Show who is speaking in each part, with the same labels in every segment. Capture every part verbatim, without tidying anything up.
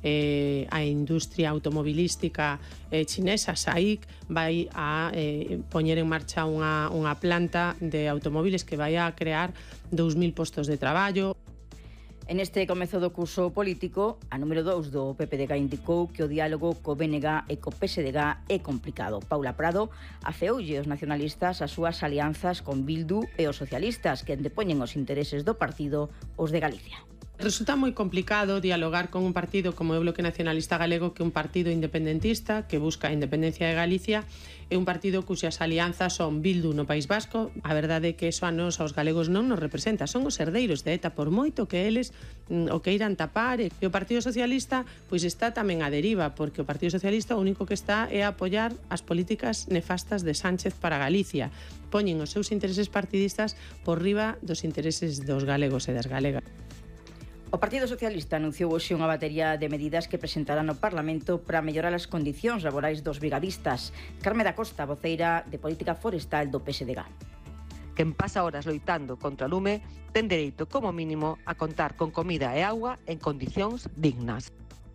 Speaker 1: eh, a industria automobilística eh, chinesa, S A I C, vai a eh, poñer en marcha unha, unha planta de automóviles que vai a crear dous mil postos de traballo.
Speaker 2: En este comezo do curso político, a número dous do P P D G indicou que o diálogo co B N G e co P S D G é complicado. Paula Prado afeoulle aos nacionalistas as súas alianzas con Bildu e os socialistas, que antepoñen os intereses do partido os de Galicia.
Speaker 1: Resulta moi complicado dialogar con un partido como o Bloque Nacionalista Galego, que é un partido independentista que busca a independencia de Galicia, e un partido cuxas alianzas son Bildu no País Vasco. A verdade é que eso a nos, aos galegos, non nos representa. Son os herdeiros de ETA, por moito que eles mm, o queiran tapar. E o Partido Socialista pois está tamén a deriva, porque o Partido Socialista o único que está é a apoiar as políticas nefastas de Sánchez para Galicia. Poñen os seus intereses partidistas por riba dos intereses dos galegos e das galegas.
Speaker 2: O Partido Socialista anunciou hoxe unha batería de medidas que presentará no Parlamento para mellorar as condicións laborais dos brigadistas. Carme da Costa, voceira de Política Forestal do P S D G.
Speaker 3: Quen pasa horas loitando contra o lume ten dereito, como mínimo, a contar con comida e auga en condicións dignas.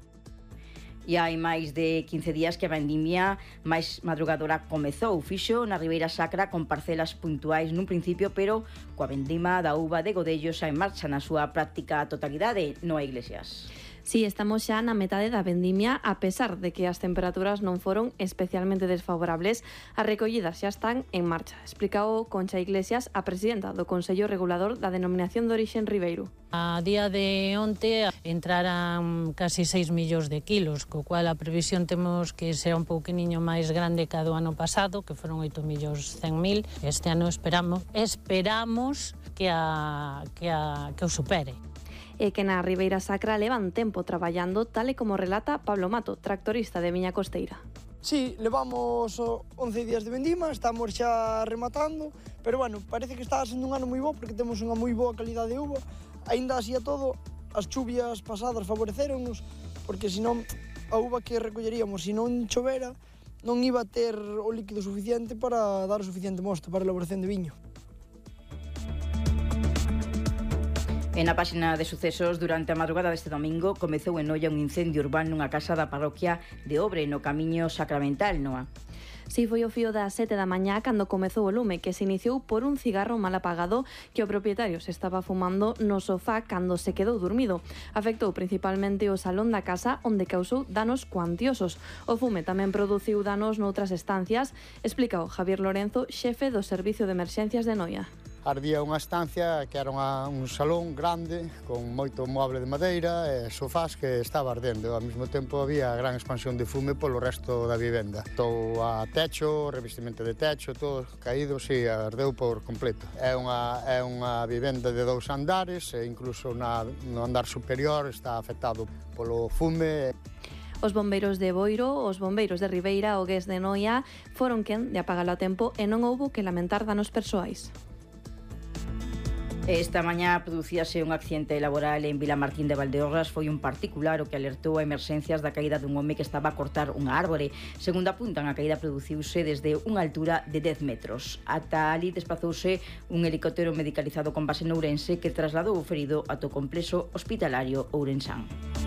Speaker 2: E hai máis de quince días que a vendimia máis madrugadora comezou. Fixo na Ribeira Sacra con parcelas puntuais nun principio, pero coa vendima da uva de Godello xa en marcha na súa práctica totalidade. Noa Iglesias.
Speaker 4: Sí, estamos xa na metade da vendimia, a pesar de que as temperaturas non foron especialmente desfavorables. As recollidas xa están en marcha, explicou Concha Iglesias, a presidenta do Consello Regulador da Denominación de Orixen Ribeiro.
Speaker 5: A día de onte entraran casi seis millóns de kilos, co cual a previsión temos que será un pouquinho máis grande que a do ano pasado, que foron oito millóns cen mil. Este ano esperamos esperamos que a que a que o supere.
Speaker 4: E que na Ribeira Sacra levan tempo traballando, tal e como relata Pablo Mato, tractorista de Miña Costeira.
Speaker 6: Sí, levamos once días de vendima, estamos xa rematando, pero bueno, parece que está sendo un ano moi bo porque temos unha moi boa calidade de uva. Aínda así a todo, as chuvias pasadas favoreceronnos, porque senón a uva que recolleríamos, se non chovera, non iba a ter o líquido suficiente para dar o suficiente mosto para a elaboración de viño.
Speaker 2: En a páxina de sucesos, durante a madrugada deste domingo, comezou en Noia un incendio urbano nunha casa da parroquia de Obre, no Camiño Sacramental, Noa.
Speaker 4: Si foi o fío das sete da mañá cando comezou o lume, que se iniciou por un cigarro mal apagado que o propietario se estaba fumando no sofá cando se quedou dormido. Afectou principalmente o salón da casa, onde causou danos cuantiosos. O fume tamén produciu danos noutras estancias, explica o Javier Lorenzo, xefe do Servicio de Emerxencias de Noia.
Speaker 7: Ardía unha estancia que era unha, un salón grande con moito moble de madeira e sofás que estaba ardendo. Ao mesmo tempo había gran expansión de fume polo resto da vivenda. Todo a techo, revestimento de techo, todo caído, si, ardeu por completo. É unha, é unha vivenda de dous andares e incluso na, no andar superior está afectado polo fume.
Speaker 4: Os bombeiros de Boiro, os bombeiros de Ribeira, o Gués de Noia, foron quen de apagalo a tempo e non houbo que lamentar danos persoais.
Speaker 2: Esta mañá producíase un accidente laboral en Vilamartín de Valdeorras. Foi un particular o que alertou a emerxencias da caída dun home que estaba a cortar unha árbore. Segundo apuntan, a caída produciuse desde unha altura de dez metros. Ata ali desplazouse un helicóptero medicalizado con base en Ourense que trasladou o ferido ata o complexo hospitalario ourensán.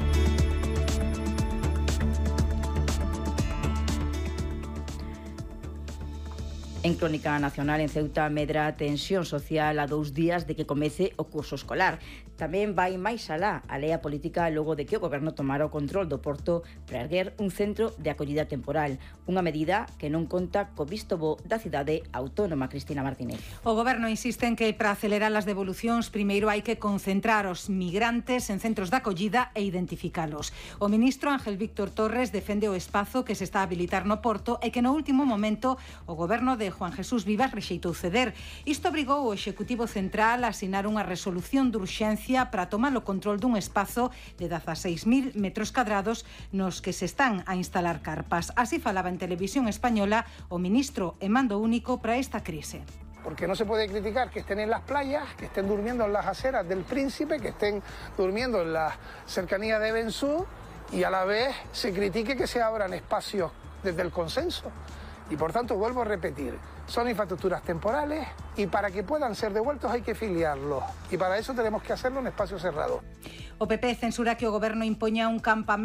Speaker 2: En Crónica Nacional, en Ceuta, medra a tensión social a dous días de que comece o curso escolar. Tamén vai máis alá a lea política logo de que o Goberno tomara o control do porto para erguer un centro de acollida temporal. Unha medida que non conta co visto bo da cidade autónoma. Cristina Martínez.
Speaker 8: O Goberno insiste en que para acelerar as devolucións primeiro hai que concentrar os migrantes en centros de acollida e identificalos. O ministro Ángel Víctor Torres defende o espazo que se está a habilitar no porto e que no último momento o Goberno de Juan Jesús Vivas rexeitou ceder. Isto obrigou o Executivo Central a asinar unha resolución de urxencia para tomar o control dun espazo de dezaseis mil metros cadrados nos que se están a instalar carpas. Así falaba en Televisión Española o ministro e mando único para esta crise.
Speaker 9: Porque no se puede criticar que estén en las playas, que estén durmiendo en las aceras del Príncipe, que estén durmiendo en la cercanía de Bensú y a la vez se critique que se abran espacios desde el consenso. Y por tanto, vuelvo a repetir, son infraestructuras temporales y para que puedan ser devueltos hay que filiarlos. Y para eso tenemos que hacerlo en espacio cerrado.
Speaker 8: O P P censura que o Goberno impoña un campamento